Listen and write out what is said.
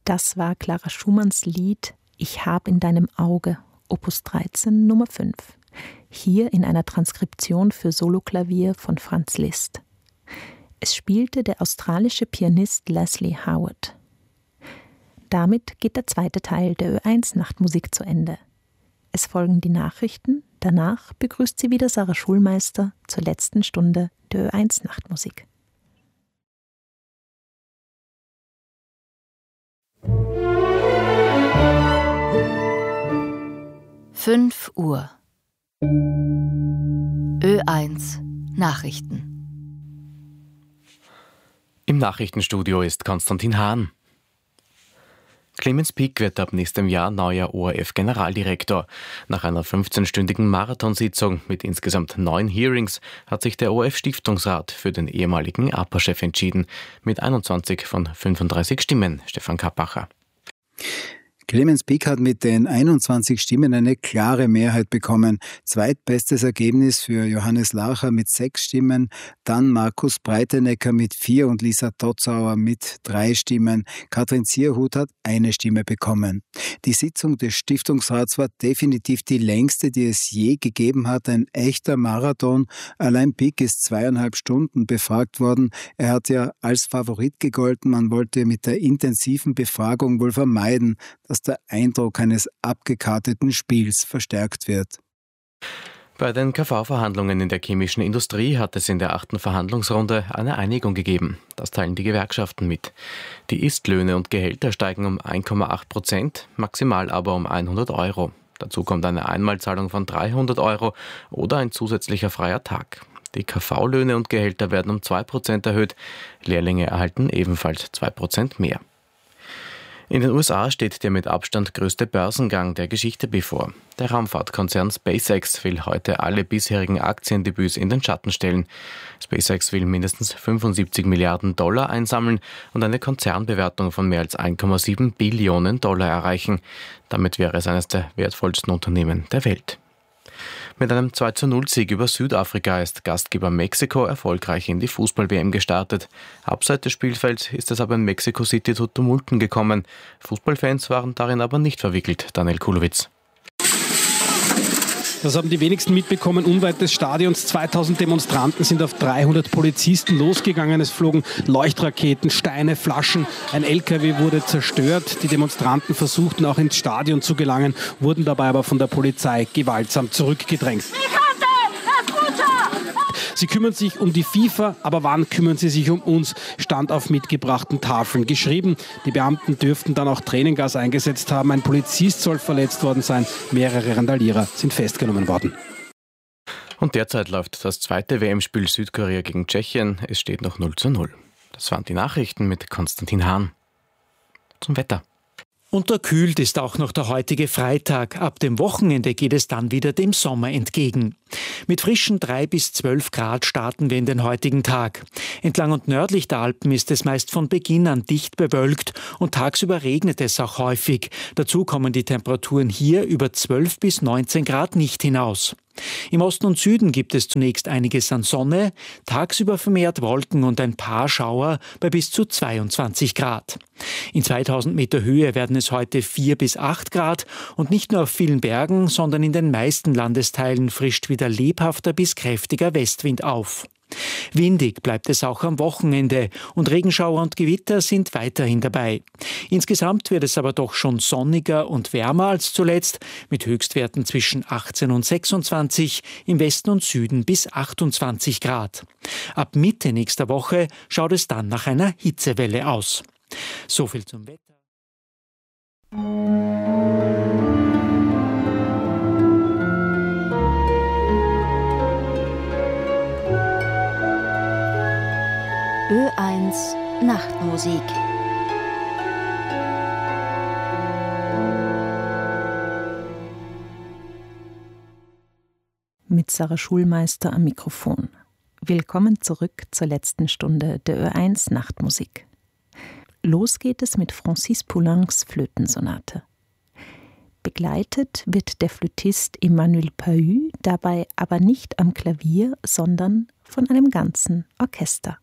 Das war Clara Schumanns Lied »Ich hab in deinem Auge«, Opus 13, Nummer 5. Hier in einer Transkription für Soloklavier von Franz Liszt. Es spielte der australische Pianist Leslie Howard. Damit geht der zweite Teil der Ö1 Nachtmusik zu Ende. Es folgen die Nachrichten, danach begrüßt sie wieder Sarah Schulmeister zur letzten Stunde der Ö1 Nachtmusik. 5 Uhr. Ö1 Nachrichten. Im Nachrichtenstudio ist Konstantin Hahn. Clemens Pick wird ab nächstem Jahr neuer ORF-Generaldirektor. Nach einer 15-stündigen Marathonsitzung mit insgesamt 9 Hearings hat sich der ORF-Stiftungsrat für den ehemaligen APA-Chef entschieden. Mit 21 von 35 Stimmen. Stefan Kappacher. Clemens Pick hat mit den 21 Stimmen eine klare Mehrheit bekommen. Zweitbestes Ergebnis für Johannes Larcher mit 6 Stimmen, dann Markus Breitenecker mit 4 und Lisa Dotzauer mit 3 Stimmen. Katrin Zierhut hat 1 Stimme bekommen. Die Sitzung des Stiftungsrats war definitiv die längste, die es je gegeben hat. Ein echter Marathon. Allein Pick ist 2,5 Stunden befragt worden. Er hat ja als Favorit gegolten. Man wollte mit der intensiven Befragung wohl vermeiden, dass der Eindruck eines abgekarteten Spiels verstärkt wird. Bei den KV-Verhandlungen in der chemischen Industrie hat es in der 8. Verhandlungsrunde eine Einigung gegeben. Das teilen die Gewerkschaften mit. Die Istlöhne und Gehälter steigen um 1,8%, maximal aber um 100 Euro. Dazu kommt eine Einmalzahlung von 300 Euro oder ein zusätzlicher freier Tag. Die KV-Löhne und Gehälter werden um 2% erhöht. Lehrlinge erhalten ebenfalls 2% mehr. In den USA steht der mit Abstand größte Börsengang der Geschichte bevor. Der Raumfahrtkonzern SpaceX will heute alle bisherigen Aktiendebüts in den Schatten stellen. SpaceX will mindestens 75 Milliarden Dollar einsammeln und eine Konzernbewertung von mehr als 1,7 Billionen Dollar erreichen. Damit wäre es eines der wertvollsten Unternehmen der Welt. Mit einem 2:0-Sieg über Südafrika ist Gastgeber Mexiko erfolgreich in die Fußball-WM gestartet. Abseits des Spielfelds ist es aber in Mexico City zu Tumulten gekommen. Fußballfans waren darin aber nicht verwickelt, Daniel Kulowitz. Das haben die wenigsten mitbekommen. Unweit des Stadions 2000 Demonstranten sind auf 300 Polizisten losgegangen. Es flogen Leuchtraketen, Steine, Flaschen. Ein LKW wurde zerstört. Die Demonstranten versuchten auch ins Stadion zu gelangen, wurden dabei aber von der Polizei gewaltsam zurückgedrängt. Sie kümmern sich um die FIFA, aber wann kümmern sie sich um uns? Stand auf mitgebrachten Tafeln geschrieben. Die Beamten dürften dann auch Tränengas eingesetzt haben. Ein Polizist soll verletzt worden sein. Mehrere Randalierer sind festgenommen worden. Und derzeit läuft das zweite WM-Spiel Südkorea gegen Tschechien. Es steht noch 0:0. Das waren die Nachrichten mit Konstantin Hahn. Zum Wetter. Unterkühlt ist auch noch der heutige Freitag. Ab dem Wochenende geht es dann wieder dem Sommer entgegen. Mit frischen 3 bis 12 Grad starten wir in den heutigen Tag. Entlang und nördlich der Alpen ist es meist von Beginn an dicht bewölkt und tagsüber regnet es auch häufig. Dazu kommen die Temperaturen hier über 12 bis 19 Grad nicht hinaus. Im Osten und Süden gibt es zunächst einiges an Sonne, tagsüber vermehrt Wolken und ein paar Schauer bei bis zu 22 Grad. In 2000 Meter Höhe werden es heute 4 bis 8 Grad und nicht nur auf vielen Bergen, sondern in den meisten Landesteilen frischt wieder lebhafter bis kräftiger Westwind auf. Windig bleibt es auch am Wochenende und Regenschauer und Gewitter sind weiterhin dabei. Insgesamt wird es aber doch schon sonniger und wärmer als zuletzt, mit Höchstwerten zwischen 18 und 26, im Westen und Süden bis 28 Grad. Ab Mitte nächster Woche schaut es dann nach einer Hitzewelle aus. So viel zum Wetter. Ö1 Nachtmusik. Mit Sarah Schulmeister am Mikrofon. Willkommen zurück zur letzten Stunde der Ö1 Nachtmusik. Los geht es mit Francis Poulencs Flötensonate. Begleitet wird der Flötist Emmanuel Pahud dabei aber nicht am Klavier, sondern von einem ganzen Orchester.